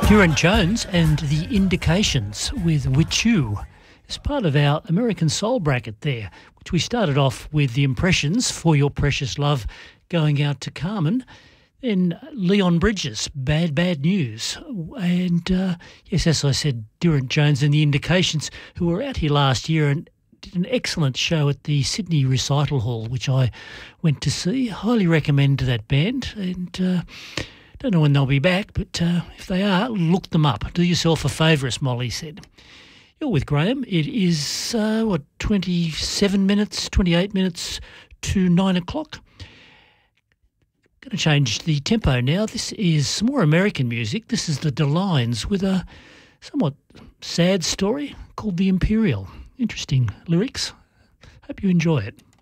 Durant Jones and the Indications with With You as part of our American Soul bracket there, which we started off with the Impressions, For Your Precious Love, going out to Carmen. Then Leon Bridges, Bad Bad News. And yes, as I said, Durant Jones and the Indications, who were out here last year and did an excellent show at the Sydney Recital Hall, which I went to see. Highly recommend that band. And don't know when they'll be back, but if they are, look them up. Do yourself a favour, as Molly said. You're with Graham. It is, 28 minutes to 9 o'clock. Going to change the tempo now. This is some more American music. This is the DeLines with a somewhat sad story called The Imperial. Interesting lyrics. Hope you enjoy it.